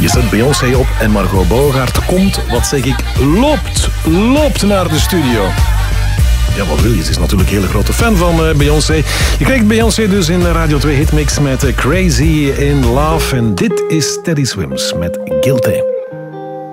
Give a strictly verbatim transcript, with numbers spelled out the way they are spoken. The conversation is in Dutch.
Je zet Beyoncé op en Margot Bogaert komt, wat zeg ik, loopt, loopt naar de studio. Ja, wat wil je? Ze is natuurlijk een hele grote fan van uh, Beyoncé. Je krijgt Beyoncé dus in Radio twee Hitmix met uh, Crazy in Love. En dit is Teddy Swims met Guilty.